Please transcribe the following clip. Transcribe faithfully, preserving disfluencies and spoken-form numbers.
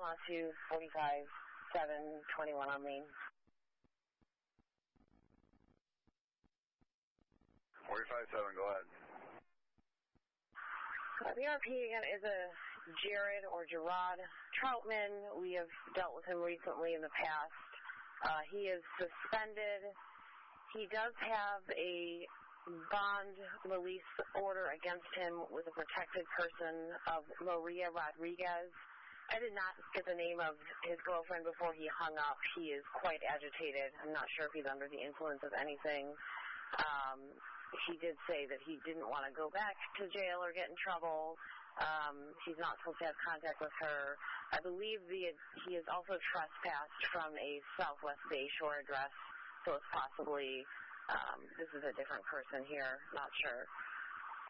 Panama to forty-five seven twenty-one on main. forty-five seven, go ahead. Uh, the R P again is a Jared or Gerard Troutman. We have dealt with him recently in the past. Uh, he is suspended. He does have a bond release order against him with a protected person of Maria Rodriguez. I did not get the name of his girlfriend before he hung up. He is quite agitated. I'm not sure if he's under the influence of anything. Um, he did say that he didn't want to go back to jail or get in trouble. Um, he's not supposed to have contact with her. I believe the, he is also trespassed from a Southwest Bayshore address, so it's possibly, um, this is a different person here, not sure.